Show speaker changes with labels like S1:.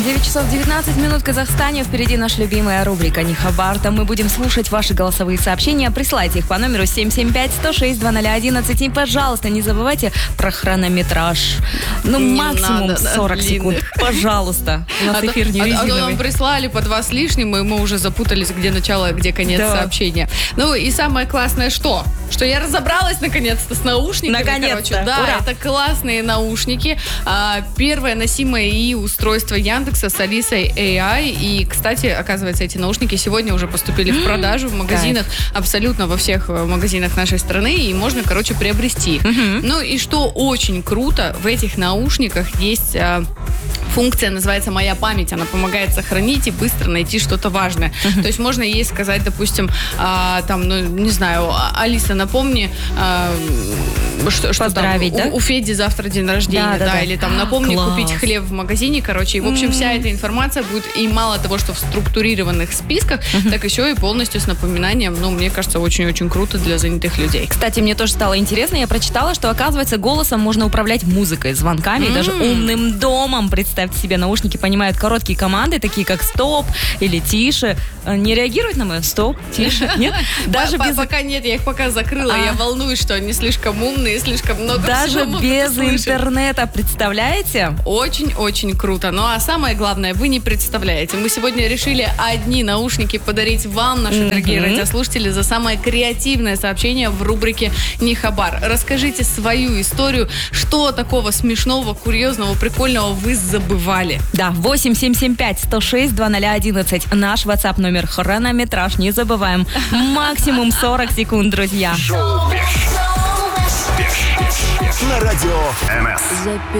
S1: 9 часов 19 минут в Казахстане. Впереди наша любимая рубрика «Не хабар». Там мы будем слушать ваши голосовые сообщения. Присылайте их по номеру 775-106-2011. И, пожалуйста, не забывайте про хронометраж. Максимум
S2: надо,
S1: 40 секунд. Пожалуйста. У нас эфир не резиновый.
S2: Нам прислали по 2 с лишним, и мы уже запутались, где начало, где конец сообщения. Ну и самое классное что я разобралась наконец-то с наушниками.
S1: Наконец-то.
S2: Да,
S1: ура.
S2: это классные наушники. Первое носимое ИИ устройство Яндекса с Алисой AI. И, кстати, оказывается, эти наушники сегодня уже поступили в продажу в магазинах, абсолютно во всех магазинах нашей страны, и можно, приобрести. Ну и что очень круто, в этих наушниках есть функция, называется «Моя память». Она помогает сохранить и быстро найти что-то важное. То есть можно ей сказать, допустим, не знаю, Алиса, напомни, что
S1: поздравить,
S2: там, у Феди завтра день рождения, или там напомни купить хлеб в магазине, и, в общем, вся эта информация будет и мало того, что в структурированных списках, так еще и полностью с напоминанием. Мне кажется, очень-очень круто для занятых людей.
S1: Кстати, мне тоже стало интересно, я прочитала, что, оказывается, голосом можно управлять музыкой, звонками, и даже умным домом. Представьте себе, наушники понимают короткие команды, такие как «стоп» или «тише». Не реагирует на мое «стоп», «тише»? Нет? Даже без...
S2: Пока нет, я их пока закрыла. Я волнуюсь, что они слишком умные, слишком много
S1: даже
S2: всего
S1: без интернета, представляете?
S2: Очень-очень круто. Ну а самое главное, вы не представляете. Мы сегодня решили одни наушники подарить вам, наши дорогие радиослушатели, за самое креативное сообщение в рубрике «Не хабар». Расскажите свою историю, что такого смешного, курьезного, прикольного вы забывали.
S1: Да, 8775-106-2011. Наш WhatsApp номер хронометраж. Не забываем. Максимум 40 секунд, друзья.
S3: На радио МС.